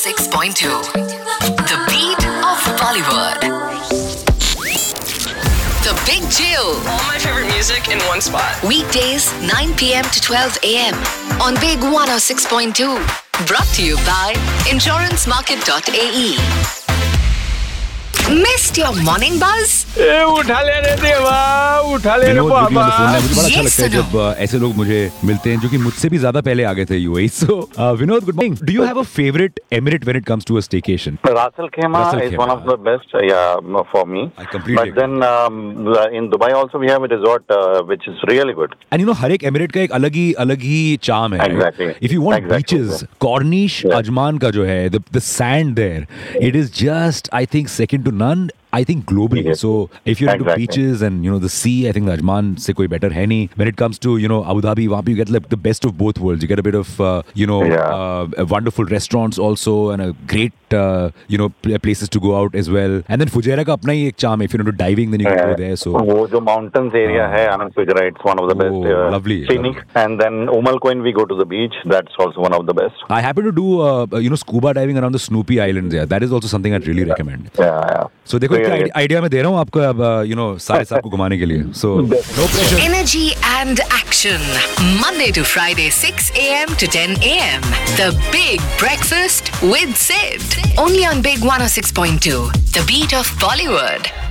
106.2. The beat of Bollywood. The Big Chill. All my favorite music in one spot. Weekdays 9 p.m. to 12 a.m. on Big 106.2. Brought to you by InsuranceMarket.ae. Missed your morning buzz? उठा ले रे देवा, उठा ले रे बाबा। मुझे बड़ा अच्छा Yes, लगता है जब ऐसे लोग मुझे मिलते हैं जो कि मुझसे भी ज्यादा पहले आ गए थे UAE. So Vinod, good morning. Do you have a favorite emirate when it comes to a staycation? Ras Al Khaimah is one of the best, for me. I completely But then in Dubai also we have a resort which is really good. And you know, हर एक emirate का एक अलग ही charm है. Exactly. If you want Exactly. beaches, Cornish, Ajman का जो है, the sand there, it is just, I think, second to none. I think globally. Yes. So if you're into Exactly. beaches and you know the sea, I think the Ajman से कोई better है नहीं. When it comes to Abu Dhabi, वहाँ पे you get like the best of both worlds. You get a bit of wonderful restaurants also and a great places to go out as well. And then Fujairah का अपना ही एक charm. If you're into diving, then you can go there. So वो जो mountains area है Anand Fujairah, it's one of the best. Lovely. Scenic. And then Coin we go to the beach. That's also one of the best. I happen to do scuba diving around the Snoopy Islands. Yeah, that is also something I'd really recommend. Yeah. So देखो क्या idea मैं दे रहा हूँ आपको अब सारे साहब को घुमाने के लिए. So no pressure. Energy and action. Monday to Friday, 6 a.m. to 10 a.m. The Big Breakfast with Sid. Only on Big 106.2. The beat of Bollywood.